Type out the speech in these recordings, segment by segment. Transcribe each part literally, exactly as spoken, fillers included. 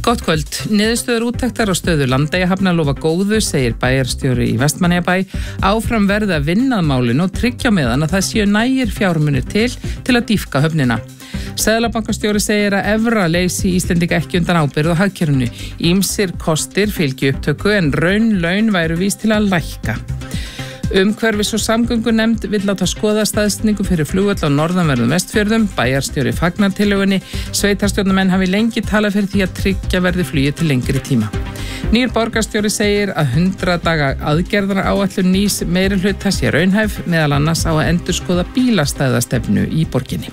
Gott kvöld. Niðurstöður úttektar á stöðu Landeyjahafnar lofa góðu, segir bæjarstjóri í Vestmannaeyjabæ. Áfram verði að vinna að málinu og tryggja meðan að það séu nægir fjármunir til til að dýpka höfnina. Seðlabankastjóri segir að evra leysi Íslendinga ekki undan ábyrgð á hagkerfinu. Ýmsir kostir fylgi upptöku en raun laun væru víst til að lækka. Umhverfis- og samgöngunefnd vill láta skoða staðsetningu fyrir flugvöll á norðanverðum Vestfjörðum. Bæjarstjóri fagnar tillögunni. Sveitarstjórnarmenn hafi lengi talað fyrir því að tryggja verði flugi til lengri tíma. Nýr borgarstjóri segir að hundrað daga aðgerðar áætlun nýs meirihluta sé raunhæf, meðal annars á að endurskoða bílastæðastefnu í borginni.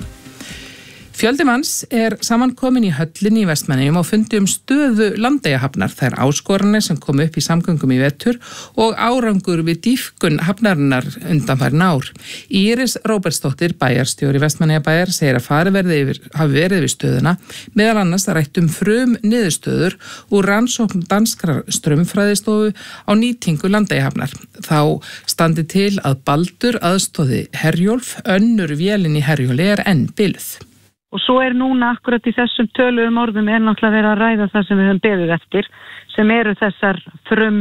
Fjöldi manns er samankomin í höllinni í Vestmannaeyjum og fundi um stöðu Landeyjahafnar, þær áskoranir sem komu upp í samgöngum í vetur og árangur við dýpkun hafnarinnar undanfarin ár. Íris Róbertsdóttir, bæjarstjóri Vestmannaeyjabæjar, segir að farið verði yfir, hafi verið við stöðuna, meðal annars að rætt um frum niðurstöður úr rannsókn danskrar straumfræðistofu á nýtingu Landeyjahafnar. Þá standi til að Baldur aðstóði Herjólf, önnur vélin í Herjóli er enn biluð. Og svo er núna akkurat í þessum töluðum orðum er náttúrulega verið að ræða það sem við höfum beðið eftir, sem eru þessar frum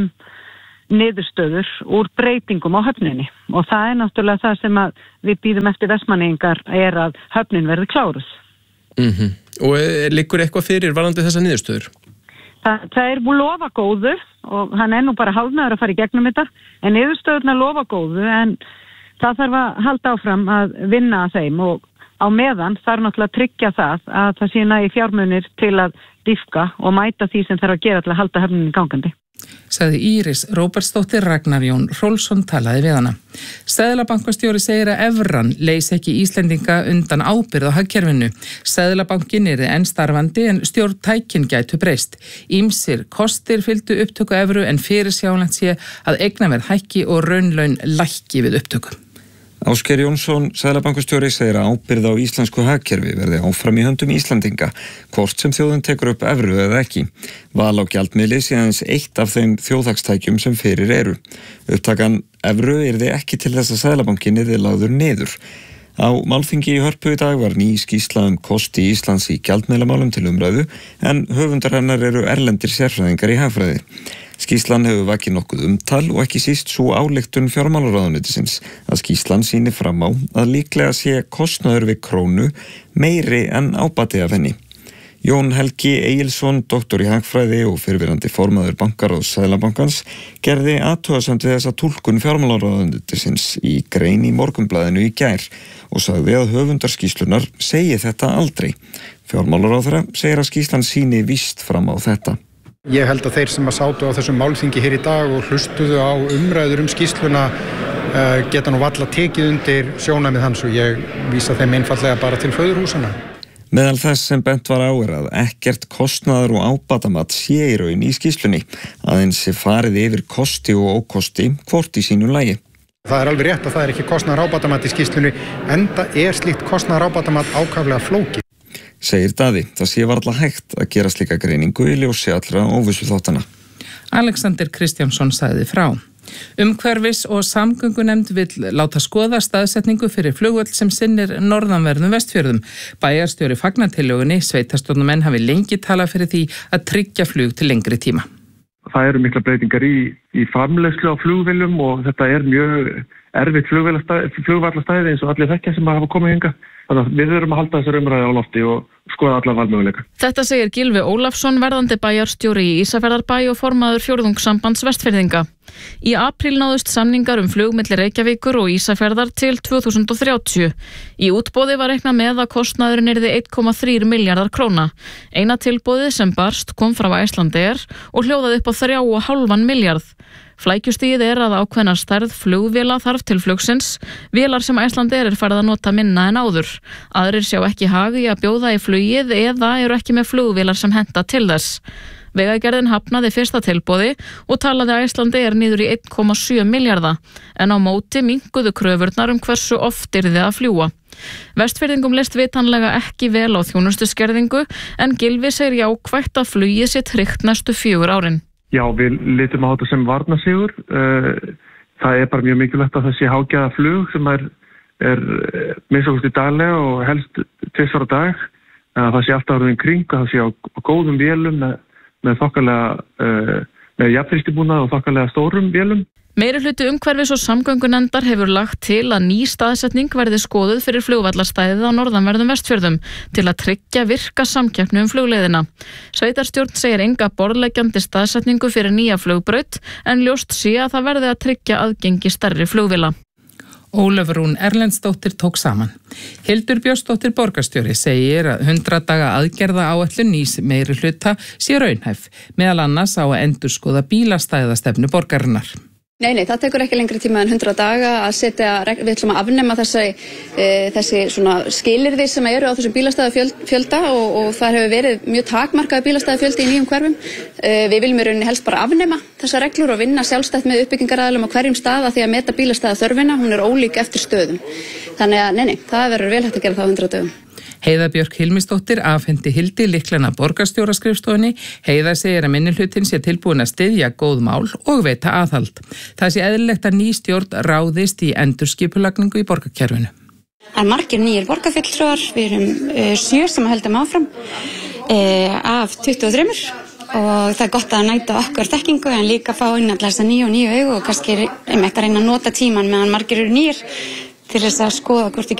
niðurstöður úr breytingum á höfninni. Og það er náttúrulega það sem að við býðum eftir Vestmannaeyingar er að höfnin verði kláruð. Mm-hmm. Og liggur eitthvað fyrir varðandi þessar niðurstöður? Það, það er búið lofa góðu og hann er nú bara hálfnaður að fara í gegnum þetta, en niðurstöðurna lofa góðu en það þarf að halda áfram að vinna að þeim og á meðan þarf náttúrulega að tryggja það að það sé nægi fjármunir til að dýpka og mæta því sem þarf að gera til að halda höfninni gangandi. Sagði Íris Róbertsdóttir. Ragnar Jón Hrólfsson talaði við hana. Seðlabankastjóri segir að evran leysi ekki Íslendinga undan ábyrgð á hagkerfinu. Seðlabankin yrði enn starfandi en stjórntækin gætu breyst. Ýmsir kostir fylgdu upptöku evru en fyrirsjáanlegt sé að eignaverð hækki og raunlaun lækki við upptöku. Ásgeir Jónsson, seðlabankastjóri, segir að ábyrgð á íslensku hagkerfi verði áfram í höndum Íslandinga, hvort sem þjóðin tekur upp evru eða ekki. Val á gjaldmiðli sé aðeins eitt af þeim þjóðhagstækjum sem fyrir eru. Upptakan evru yrði ekki til þess að seðlabankin yrði lagður niður. Á málþingi í Hörpu í dag var ný skýrsla um kosti Íslands í gjaldmiðlamálum til umræðu, en höfundar hennar eru erlendir sérfræðingar í hagfræði. Skýrslan hefur vakið nokkuð umtal og ekki síst svo ályktun fjármálaráðuneytisins að skýrslan sýni fram á að líklega sé kostnaður við krónu meiri en ábati af henni. Jón Helgi Egilsson, doktor í hagfræði og fyrrverandi formaður bankaráðs Seðlabankans, gerði athugasemd við þessa túlkun fjármálaráðuneytisins í grein í Morgunblaðinu í gær og sagði að höfundar skýrslunar segi þetta aldrei. Fjármálaráðherra segir að skýrslan sýni víst fram á þetta. Ég held að þeir sem að sátu á þessum málþingi hér í dag og hlustuðu á umræður um skýrsluna uh, geta nú varla tekið undir sjónarmið hans og ég vísa þeim einfallega bara til föðurhúsana. Meðal þess sem bent var á er að ekkert kostnaðar og ábatamat sé í raun í skýrslunni, aðeins sé farið yfir kosti og ókosti hvort í sínu lagi. Það er alveg rétt að það er ekki kostnaðar ábatamat í skýrslunni, enda er slíkt kostnaðar ábatamat ákaflega flókið. Segir Daði, það sé varla hægt að gera slíka greiningu í ljósi allra óvissu þáttana. Alexander Kristjánsson sagði frá. Umhverfis- og samgöngunefnd vill láta skoða staðsetningu fyrir flugvöll sem sinnir norðanverðum Vestfjörðum. Bæjarstjóri fagnar tillögunni, sveitarstjórnarmenn hafi lengi talað fyrir því að tryggja flug til lengri tíma. Það eru mikla breytingar í, í framleiðslu á flugvélum og þetta er mjög erfitt flugvallastæði eins og allir þekkja sem hafa komið hingað. Þannig að við þurfum að halda þessar umræði á lofti og skoða allar valmöguleika. Þetta segir Gylfi Ólafsson, verðandi bæjarstjóri í Ísafjarðarbæ og formaður fjórðungssambands Vestfirðinga. Í apríl náðust samningar um flug milli Reykjavíkur og Ísafjarðar til tvö þúsund og þrjátíu. Í útboði var reiknað með að kostnaðurinn yrði einn komma þrír milljarðar króna. Eina tilboðið sem barst kom frá Icelandair og hljóðaði upp á þrjá og hálfan milljarð. Flækjustigið er að ákveðna stærð flugvéla þarf til flugsins, vélar sem Icelandair er farið að nota minna en áður. Aðrir sjá ekki hag í að bjóða í flugið eða eru ekki með flugvélar sem henta til þess. Vegagerðin hafnaði fyrsta tilboði og talaði Icelandair niður í einn komma sjö milljarða, en á móti minnkuðu kröfurnar um hversu oft yrði að fljúga. Vestfirðingum leist vitanlega ekki vel á þjónustuskerðingu, en Gylfi segir jákvætt að flugið sé tryggt næstu fjögur árin. Já, við litum á þetta sem varnarsigur. Það er bara mjög mikilvægt að það sé hágæða flug sem er, er minnst í daglega og helst tvisvar á dag. Það sé alltaf orðin kring, það sé á, á góðum vélum með, með þokkalega, uh, með jafnþrýstibúnað og þokkalega stórum vélum. Meirihluti umhverfis og samgöngunefndar hefur lagt til að ný staðsetning verði skoðuð fyrir flugvallarstæðið á norðanverðum Vestfjörðum til að tryggja virka samkeppni um flugleiðina. Sveitarstjórn segir enga borðleggjandi staðsetningu fyrir nýja flugbraut en ljóst sé að það verði að tryggja aðgengi stærri flugvila. Ólöf Rún Erlendsdóttir tók saman. Hildur Björnsdóttir borgarstjóri segir að hundrað daga aðgerða áætlun nýs meirihluta sé raunhæf, meðal annars á að endurskoða bílastæðastefnu borgarinnar. Nei, nei, það tekur ekki lengri tíma en hundrað daga að setja, við ætlum að afnema þessi, e, þessi svona skilyrði sem eru á þessum bílastæðafjölda og, og það hefur verið mjög takmarkaði bílastæðafjöldi í nýjum hverfum. E, við viljum í rauninni helst bara afnema þessar reglur og vinna sjálfstætt með uppbyggingaraðilum á hverjum stað að því að meta bílastæðaþörfina, hún er ólík eftir stöðum. Þannig að, nei, nei, það verður vel hægt að gera það á hundrað dögum. Heiða Björk Hilmisdóttir afhendi Hildi lyklana borgarstjóraskrifstofunni. Heiða segir að minnihlutin sé tilbúin að styðja góð mál og veita aðhald. Það sé eðlilegt að ný stjórn ráðist í endurskipulagningu í borgarkerfinu. Það er margir nýjir borgarfulltrúar, við erum uh, sjö sem heldum áfram uh, af tuttugu og þrjú og það er gott að næta okkar þekkingu en líka fá inn alltaf þessa nýju og nýju augu og kannski er einmitt að reyna að nota tíman meðan margir eru nýjir til þess að skoða hvort við